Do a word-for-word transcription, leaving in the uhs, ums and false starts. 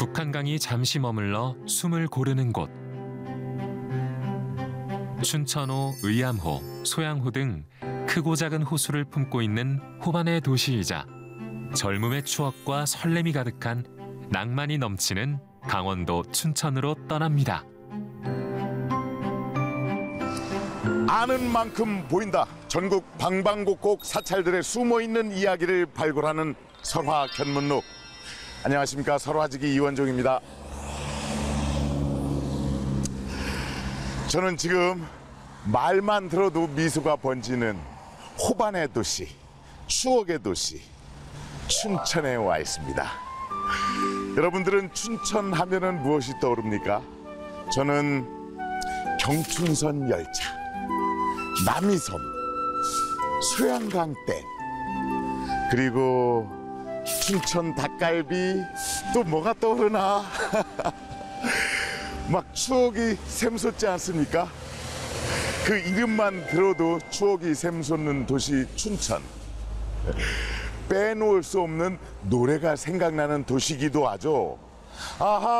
북한강이 잠시 머물러 숨을 고르는 곳. 춘천호, 의암호, 소양호 등 크고 작은 호수를 품고 있는 호반의 도시이자 젊음의 추억과 설렘이 가득한 낭만이 넘치는 강원도 춘천으로 떠납니다. 아는 만큼 보인다. 전국 방방곡곡 사찰들의 숨어있는 이야기를 발굴하는 설화 견문록. 안녕하십니까, 설화지기 이원종입니다. 저는 지금 말만 들어도 미소가 번지는 호반의 도시, 추억의 도시 춘천에 와 있습니다. 여러분들은 춘천 하면은 무엇이 떠오릅니까? 저는 경춘선 열차, 남이섬, 소양강댐, 그리고 춘천 닭갈비, 또 뭐가 떠오르나? 막 추억이 샘솟지 않습니까? 그 이름만 들어도 추억이 샘솟는 도시 춘천. 빼놓을 수 없는 노래가 생각나는 도시기도 하죠. 아하.